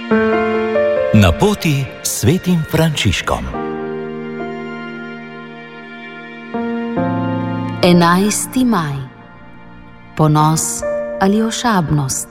Na poti s svetim Frančiškom. 11. maj. Ponos ali ošabnost?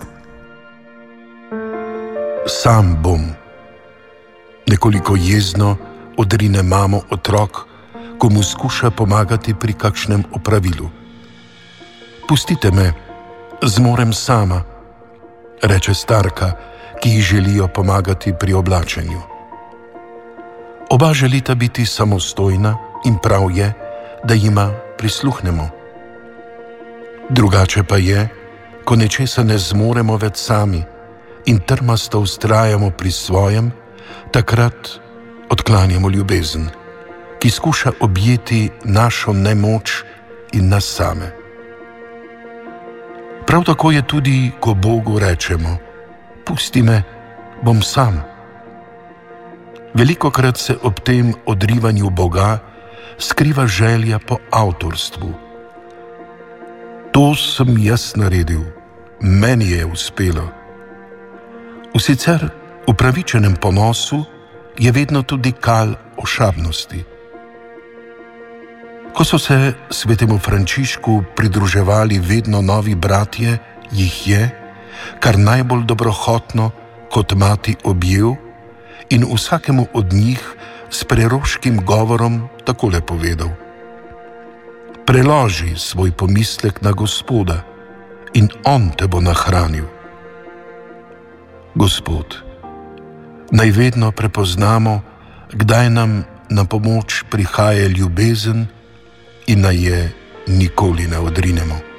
Sam bom. Nekoliko jezno odrine mamo otrok, ko mu skuša pomagati pri kakšnem opravilu. Pustite me, zmorem sama, reče starka, ki ji želijo pomagati pri oblačenju. Oba želita biti samostojna in prav je, da jima prisluhnemo. Drugače pa je, ko nečesa ne zmoremo več sami in trmasto vztrajamo pri svojem, takrat odklanjamo ljubezen, ki skuša objeti našo nemoč in nas same. Prav tako je tudi, ko Bogu rečemo: pusti me, bom sam. Velikokrat se ob tem odrivanju Boga skriva želja po avtorstvu. To sem jaz naredil, meni je uspelo. V sicer upravičenem ponosu je vedno tudi kal ošabnosti. Ko so se svetemu Frančišku pridruževali vedno novi bratje, jih je, kar najbolj dobrohotno, kot mati objel in vsakemu od njih s preroškim govorom takole povedal: preloži svoj pomislek na Gospoda in On te bo nahranil. Gospod, naj vedno prepoznamo, kdaj nam na pomoč prihaja ljubezen in naj je nikoli ne odrinemo.